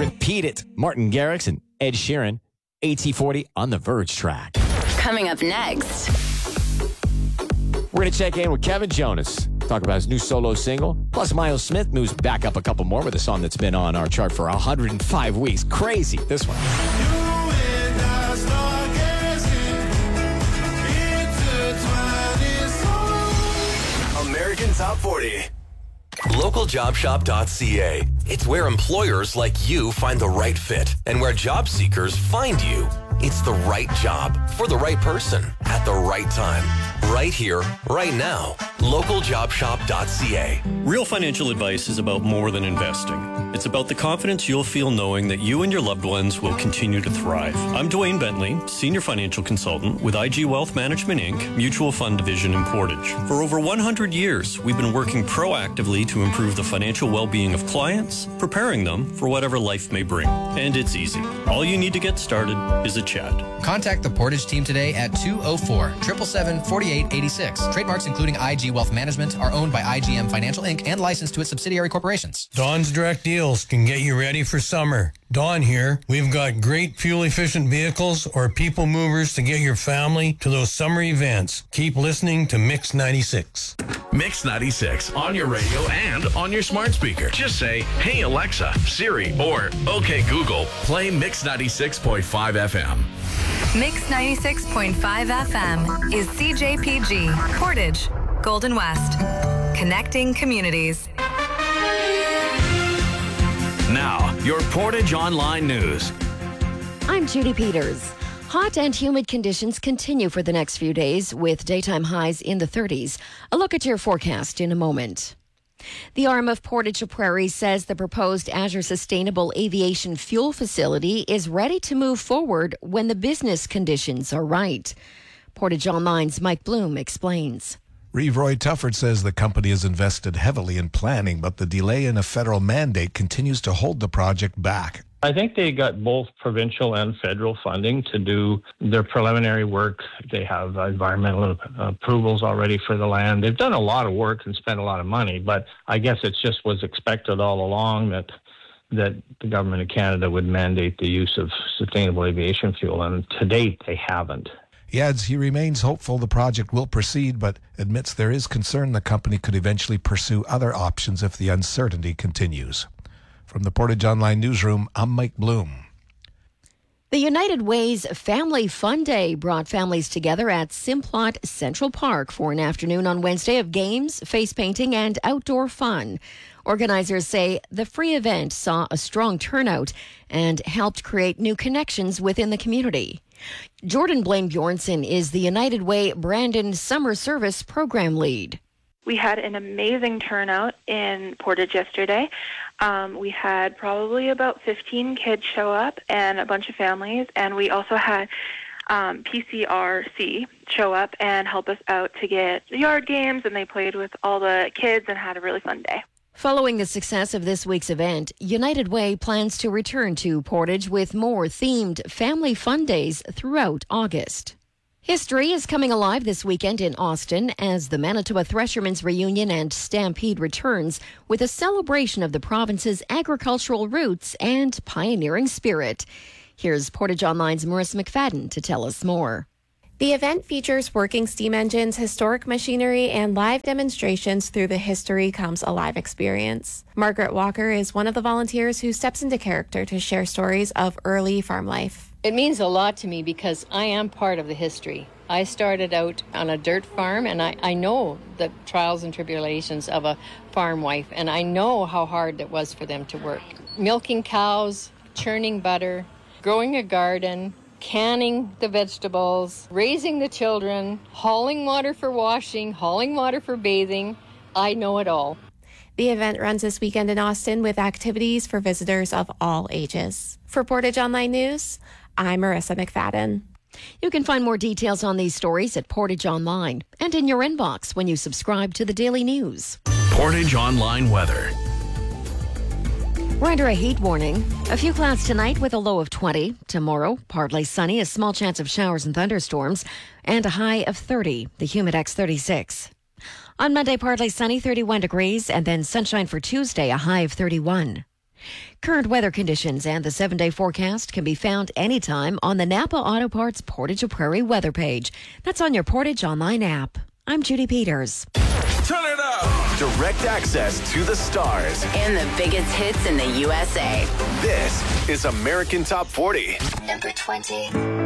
Repeat It. Martin Garrix and Ed Sheeran. AT40 on the Verge track. Coming up next. We're going to check in with Kevin Jonas. Talk about his new solo single. Plus, Miles Smith moves back up a couple more with a song that's been on our chart for 105 weeks. Crazy, this one. American Top 40. LocalJobShop.ca. It's where employers like you find the right fit and where job seekers find you. It's the right job for the right person at the right time. Right here, right now. LocalJobShop.ca. Real financial advice is about more than investing. It's about the confidence you'll feel knowing that you and your loved ones will continue to thrive. I'm Dwayne Bentley, Senior Financial Consultant with IG Wealth Management, Inc., Mutual Fund Division in Portage. For over 100 years, we've been working proactively to improve the financial well-being of clients, preparing them for whatever life may bring. And it's easy. All you need to get started is a chat. Contact the Portage team today at 204-777-4886. Trademarks including IG Wealth Management are owned by IGM Financial Inc. and licensed to its subsidiary corporations. Dawn's Direct Deals can get you ready for summer. Dawn here. We've got great fuel-efficient vehicles or people movers to get your family to those summer events. Keep listening to Mix 96. Mix 96 on your radio and on your smart speaker. Just say, "Hey Alexa, Siri," or "Okay Google, play Mix 96.5 FM." Mix 96.5 FM is CJPG, Portage, Golden West, connecting communities. Now, your Portage Online News. I'm Judy Peters. Hot and humid conditions continue for the next few days with daytime highs in the 30s. A look at your forecast in a moment. The arm of Portage Prairie says the proposed Azure Sustainable Aviation Fuel Facility is ready to move forward when the business conditions are right. Portage Online's Mike Bloom explains. Reeve Roy Tufford says the company has invested heavily in planning, but the delay in a federal mandate continues to hold the project back. I think they got both provincial and federal funding to do their preliminary work. They have environmental approvals already for the land. They've done a lot of work and spent a lot of money, but I guess it just was expected all along that the government of Canada would mandate the use of sustainable aviation fuel, and to date they haven't. He adds he remains hopeful the project will proceed, but admits there is concern the company could eventually pursue other options if the uncertainty continues. From the Portage Online Newsroom, I'm Mike Bloom. The United Way's Family Fun Day brought families together at Simplot Central Park for an afternoon on Wednesday of games, face painting, and outdoor fun. Organizers say the free event saw a strong turnout and helped create new connections within the community. Jordan Blaine Bjornson is the United Way Brandon Summer Service Program Lead. We had an amazing turnout in Portage yesterday. We had probably about 15 kids show up and a bunch of families, and we also had PCRC show up and help us out to get yard games, and they played with all the kids and had a really fun day. Following the success of this week's event, United Way plans to return to Portage with more themed family fun days throughout August. History is coming alive this weekend in Austin as the Manitoba Threshermen's Reunion and Stampede returns with a celebration of the province's agricultural roots and pioneering spirit. Here's Portage Online's Marissa McFadden to tell us more. The event features working steam engines, historic machinery, and live demonstrations through the History Comes Alive experience. Margaret Walker is one of the volunteers who steps into character to share stories of early farm life. It means a lot to me because I am part of the history. I started out on a dirt farm, and I know the trials and tribulations of a farm wife, and I know how hard it was for them to work. Milking cows, churning butter, growing a garden, canning the vegetables, raising the children, hauling water for washing, hauling water for bathing. I know it all. The event runs this weekend in Austin with activities for visitors of all ages. For Portage Online News, I'm Marissa McFadden. You can find more details on these stories at Portage Online and in your inbox when you subscribe to the Daily News. Portage Online weather. We're under a heat warning. A few clouds tonight with a low of 20. Tomorrow, partly sunny, a small chance of showers and thunderstorms, and a high of 30. The Humidex 36. On Monday, partly sunny, 31 degrees, and then sunshine for Tuesday, a high of 31. Current weather conditions and the 7-day forecast can be found anytime on the Napa Auto Parts Portage Prairie weather page. That's on your Portage Online app. I'm Judy Peters. Turn it up! Direct access to the stars. And the biggest hits in the USA. This is American Top 40. Number 20.